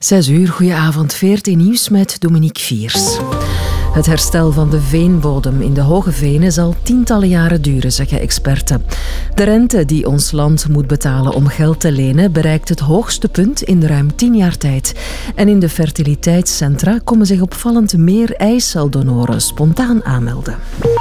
6 uur, goedenavond, VRT Nieuws met Dominique Viers. Het herstel van de veenbodem in de Hoge Venen zal tientallen jaren duren, zeggen experten. De rente die ons land moet betalen om geld te lenen bereikt het hoogste punt in ruim 10 jaar tijd. En in de fertiliteitscentra komen zich opvallend meer eiceldonoren spontaan aanmelden.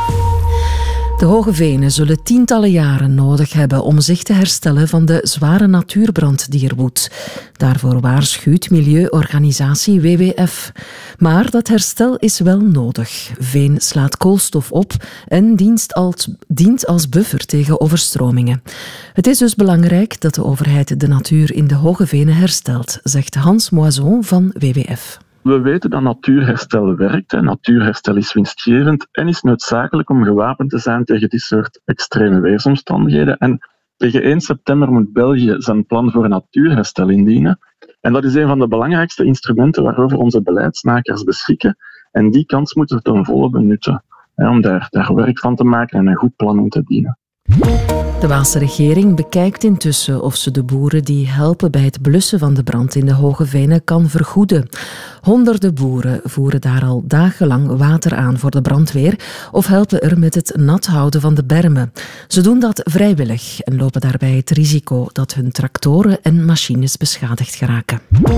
De Hoge Venen zullen tientallen jaren nodig hebben om zich te herstellen van de zware natuurbrand die er woedt. Daarvoor waarschuwt milieuorganisatie WWF. Maar dat herstel is wel nodig. Veen slaat koolstof op en dient als buffer tegen overstromingen. Het is dus belangrijk dat de overheid de natuur in de Hoge Venen herstelt, zegt Hans Moison van WWF. We weten dat natuurherstel werkt. Natuurherstel is winstgevend en is noodzakelijk om gewapend te zijn tegen dit soort extreme weersomstandigheden. En tegen 1 september moet België zijn plan voor natuurherstel indienen. En dat is een van de belangrijkste instrumenten waarover onze beleidsmakers beschikken. En die kans moeten we ten volle benutten. Om daar werk van te maken en een goed plan om te dienen. De Waalse regering bekijkt intussen of ze de boeren die helpen bij het blussen van de brand in de Hoge Venen kan vergoeden. Honderden boeren voeren daar al dagenlang water aan voor de brandweer of helpen er met het nat houden van de bermen. Ze doen dat vrijwillig en lopen daarbij het risico dat hun tractoren en machines beschadigd geraken.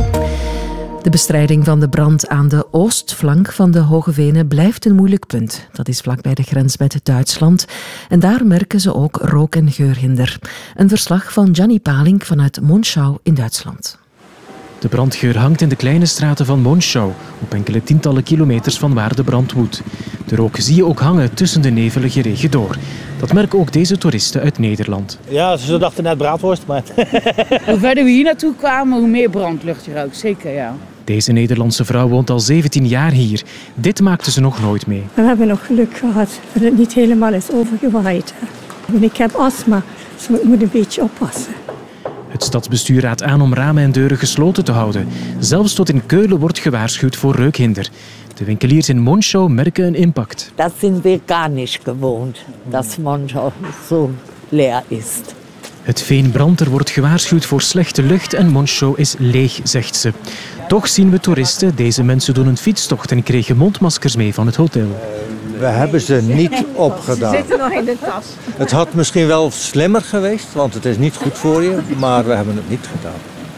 De bestrijding van de brand aan de oostflank van de Hoge Venen blijft een moeilijk punt. Dat is vlakbij de grens met Duitsland. En daar merken ze ook rook- en geurhinder. Een verslag van Gianni Palink vanuit Monschau in Duitsland. De brandgeur hangt in de kleine straten van Monschau, op enkele tientallen kilometers van waar de brand woedt. De rook zie je ook hangen tussen de nevelige regen door. Dat merken ook deze toeristen uit Nederland. Ja, ze dachten net braadworst, maar... Hoe verder we hier naartoe kwamen, hoe meer brandlucht je ruikt. Zeker, ja. Deze Nederlandse vrouw woont al 17 jaar hier. Dit maakte ze nog nooit mee. We hebben nog geluk gehad dat het niet helemaal is overgewaaid. En ik heb astma, dus ik moet een beetje oppassen. Het stadsbestuur raadt aan om ramen en deuren gesloten te houden. Zelfs tot in Keulen wordt gewaarschuwd voor reukhinder. De winkeliers in Monschau merken een impact. Dat zijn we gar niet gewoond, dat Monschau zo leer is. Het veen brandt, er wordt gewaarschuwd voor slechte lucht en Monschau is leeg, zegt ze. Toch zien we toeristen. Deze mensen doen een fietstocht en kregen mondmaskers mee van het hotel. We hebben ze niet opgedaan. Ze zitten nog in de tas. Het had misschien wel slimmer geweest, want het is niet goed voor je, maar we hebben het niet gedaan.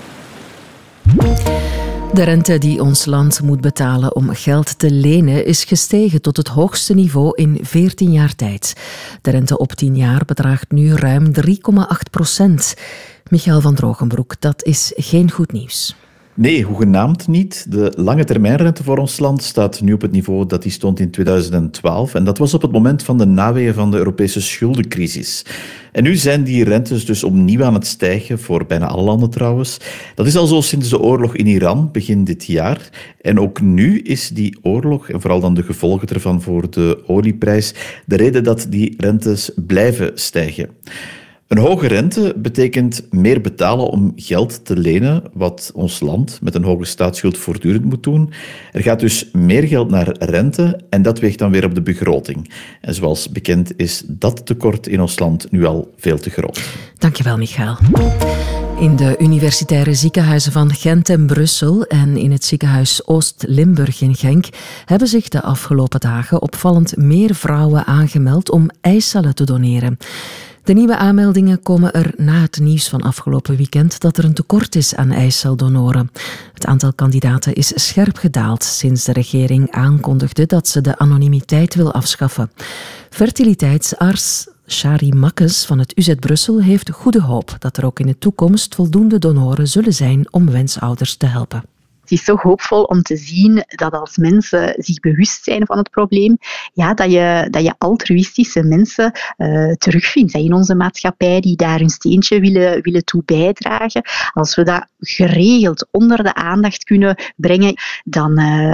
De rente die ons land moet betalen om geld te lenen is gestegen tot het hoogste niveau in 14 jaar tijd. De rente op 10 jaar bedraagt nu ruim 3,8%. Michael van Drogenbroek, dat is geen goed nieuws. Nee, hoegenaamd niet. De lange termijnrente voor ons land staat nu op het niveau dat die stond in 2012. En dat was op het moment van de naweeën van de Europese schuldencrisis. En nu zijn die rentes dus opnieuw aan het stijgen, voor bijna alle landen trouwens. Dat is al zo sinds de oorlog in Iran, begin dit jaar. En ook nu is die oorlog, en vooral dan de gevolgen ervan voor de olieprijs, de reden dat die rentes blijven stijgen. Een hoge rente betekent meer betalen om geld te lenen, wat ons land met een hoge staatsschuld voortdurend moet doen. Er gaat dus meer geld naar rente en dat weegt dan weer op de begroting. En zoals bekend is dat tekort in ons land nu al veel te groot. Dankjewel, Michael. In de universitaire ziekenhuizen van Gent en Brussel en in het ziekenhuis Oost-Limburg in Genk hebben zich de afgelopen dagen opvallend meer vrouwen aangemeld om eicellen te doneren. De nieuwe aanmeldingen komen er na het nieuws van afgelopen weekend dat er een tekort is aan eiceldonoren. Het aantal kandidaten is scherp gedaald sinds de regering aankondigde dat ze de anonimiteit wil afschaffen. Fertiliteitsarts Shari Makkes van het UZ Brussel heeft goede hoop dat er ook in de toekomst voldoende donoren zullen zijn om wensouders te helpen. Het is toch hoopvol om te zien dat als mensen zich bewust zijn van het probleem, ja, dat je altruïstische mensen terugvindt in onze maatschappij die daar hun steentje willen toe bijdragen. Als we dat geregeld onder de aandacht kunnen brengen, dan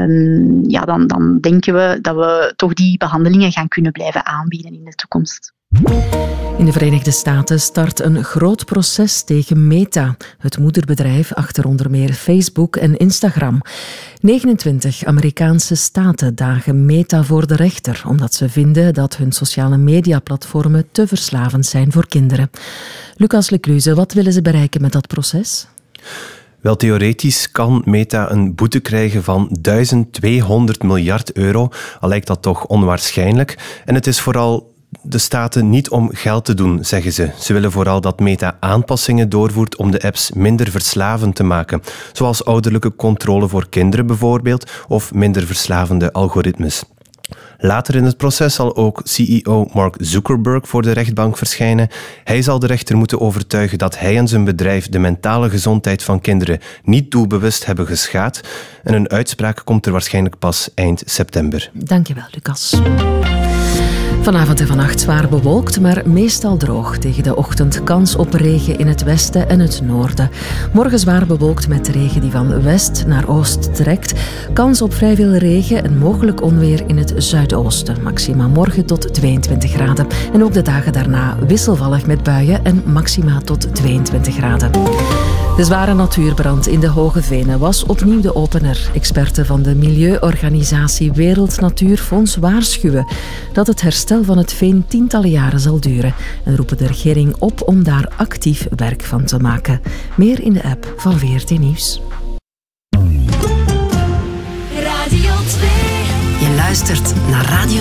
denken we dat we toch die behandelingen gaan kunnen blijven aanbieden in de toekomst. In de Verenigde Staten start een groot proces tegen Meta, het moederbedrijf achter onder meer Facebook en Instagram. 29 Amerikaanse staten dagen Meta voor de rechter, omdat ze vinden dat hun sociale mediaplatformen te verslavend zijn voor kinderen. Lucas Lecluze, wat willen ze bereiken met dat proces? Wel, theoretisch kan Meta een boete krijgen van 1200 miljard euro, al lijkt dat toch onwaarschijnlijk. En het is vooral de staten niet om geld te doen, zeggen ze. Ze willen vooral dat Meta aanpassingen doorvoert om de apps minder verslavend te maken. Zoals ouderlijke controle voor kinderen bijvoorbeeld, of minder verslavende algoritmes. Later in het proces zal ook CEO Mark Zuckerberg voor de rechtbank verschijnen. Hij zal de rechter moeten overtuigen dat hij en zijn bedrijf de mentale gezondheid van kinderen niet doelbewust hebben geschaad. En een uitspraak komt er waarschijnlijk pas eind september. Dankjewel, Lucas. Vanavond en vannacht zwaar bewolkt, maar meestal droog. Tegen de ochtend kans op regen in het westen en het noorden. Morgen zwaar bewolkt met regen die van west naar oost trekt. Kans op vrij veel regen en mogelijk onweer in het zuidoosten. Maxima morgen tot 22 graden. En ook de dagen daarna wisselvallig met buien en maxima tot 22 graden. De zware natuurbrand in de Hoge Venen was opnieuw de opener. Experten van de milieuorganisatie Wereld Natuurfonds waarschuwen dat het herstel van het veen tientallen jaren zal duren en roepen de regering op om daar actief werk van te maken. Meer in de app van VRT Nieuws. Radio 2. Je luistert naar Radio